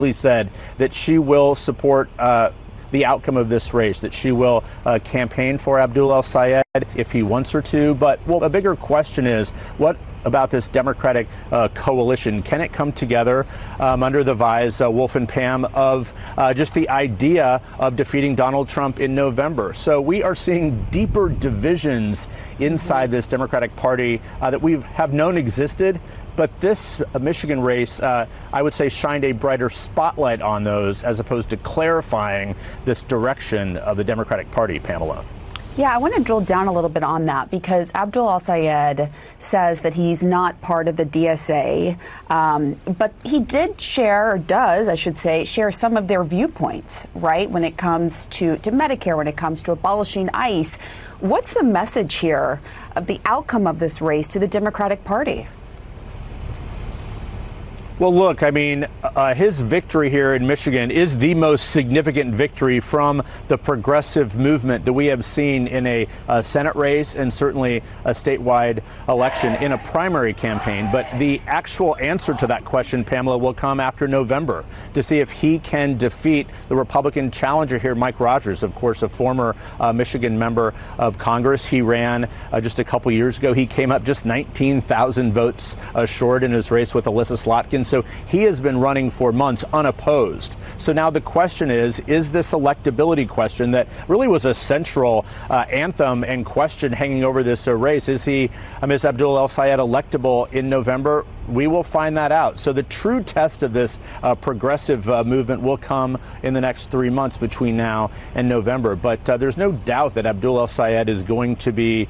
said that she will support the outcome of this race, that she will campaign for Abdul El-Sayed if he wants her to. But a bigger question is, what about this Democratic coalition? Can it come together under the Vise, Wolf and Pam, of just the idea of defeating Donald Trump in November? So we are seeing deeper divisions inside this Democratic Party that we have known existed. But this Michigan race, I would say, shined a brighter spotlight on those as opposed to clarifying this direction of the Democratic Party, Pamela. Yeah, I want to drill down a little bit on that because Abdul El-Sayed says that he's not part of the DSA, but he did share, or does, I should say, share some of their viewpoints, right, when it comes to Medicare, when it comes to abolishing ICE. What's the message here of the outcome of this race to the Democratic Party? Well, look, I mean, his victory here in Michigan is the most significant victory from the progressive movement that we have seen in a Senate race and certainly a statewide election in a primary campaign. But the actual answer to that question, Pamela, will come after November to see if he can defeat the Republican challenger here, Mike Rogers, of course, a former Michigan member of Congress. He ran just a couple years ago. He came up just 19,000 votes short in his race with Alyssa Slotkin. So he has been running for months unopposed. So now the question is this electability question that really was a central anthem and question hanging over this race? Is Abdul El-Sayed electable in November? We will find that out. So the true test of this progressive movement will come in the next 3 months between now and November. But there's no doubt that Abdul El-Sayed is going to be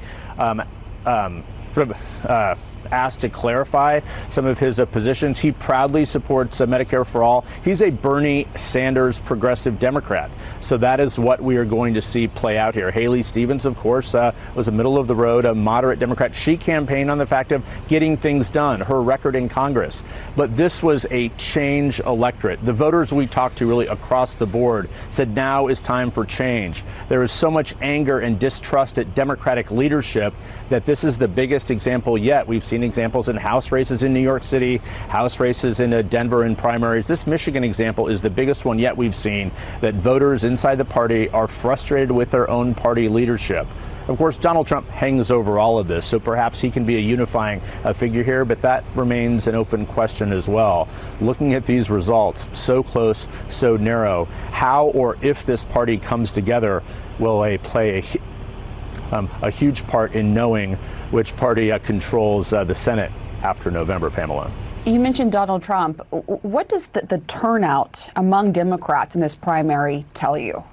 asked to clarify some of his positions. He proudly supports Medicare for all. He's a Bernie Sanders progressive Democrat. So that is what we are going to see play out here. Haley Stevens, of course, was a middle of the road, a moderate Democrat. She campaigned on the fact of getting things done, her record in Congress. But this was a change electorate. The voters we talked to really across the board said now is time for change. There is so much anger and distrust at Democratic leadership that this is the biggest example yet. We've seen examples in House races in New York City, House races in Denver in primaries. This Michigan example is the biggest one yet we've seen, that voters inside the party are frustrated with their own party leadership. Of course, Donald Trump hangs over all of this, so perhaps he can be a unifying figure here, but that remains an open question as well. Looking at these results, so close, so narrow, how or if this party comes together will play a huge part in knowing which party controls the Senate after November, Pamela. You mentioned Donald Trump. What does the turnout among Democrats in this primary tell you?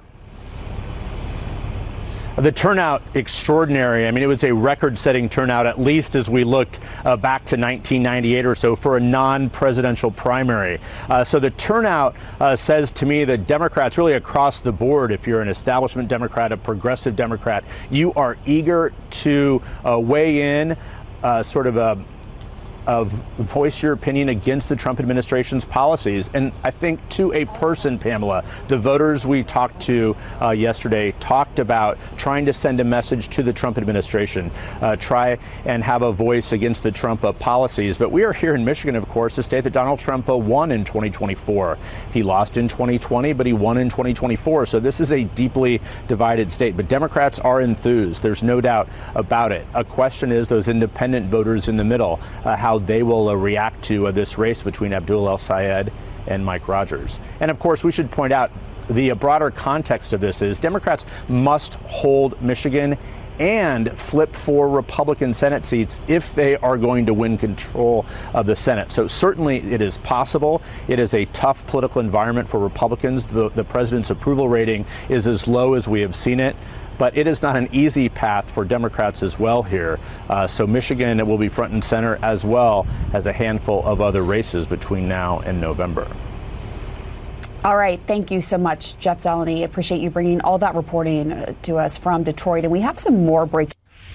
The turnout, extraordinary. I mean, it was a record-setting turnout, at least as we looked back to 1998 or so for a non-presidential primary. So the turnout says to me that Democrats really across the board, if you're an establishment Democrat, a progressive Democrat, you are eager to weigh in, voice your opinion against the Trump administration's policies. And I think to a person, Pamela, the voters we talked to yesterday talked about trying to send a message to the Trump administration, try and have a voice against the Trump policies. But we are here in Michigan, of course, to state that Donald Trump won in 2024. He lost in 2020, but he won in 2024. So this is a deeply divided state. But Democrats are enthused. There's no doubt about it. A question is those independent voters in the middle, how they will react to this race between Abdul El-Sayed and Mike Rogers. And of course, we should point out the broader context of this is Democrats must hold Michigan and flip 4 Republican Senate seats if they are going to win control of the Senate. So certainly it is possible. It is a tough political environment for Republicans. The president's approval rating is as low as we have seen it. But it is not an easy path for Democrats as well here. So Michigan will be front and center as well as a handful of other races between now and November. All right. Thank you so much, Jeff Zeleny. Appreciate you bringing all that reporting to us from Detroit. And we have some more breaking.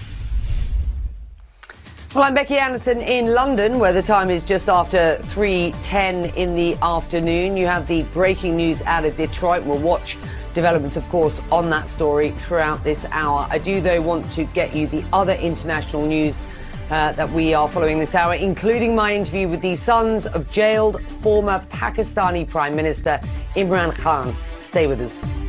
Well, I'm Becky Anderson in London, where the time is just after 3:10 in the afternoon. You have the breaking news out of Detroit. We'll watch developments, of course, on that story throughout this hour. I do, though, want to get you the other international news that we are following this hour, including my interview with the sons of jailed former Pakistani Prime Minister Imran Khan. Stay with us.